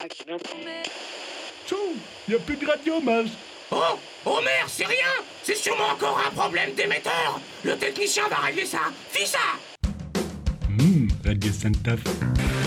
Tchou, y a plus de radio, Mage. Oh, oh merde, c'est rien. C'est sûrement encore un problème d'émetteur. Le technicien va régler ça. Fis ça. Radio Santa Fe.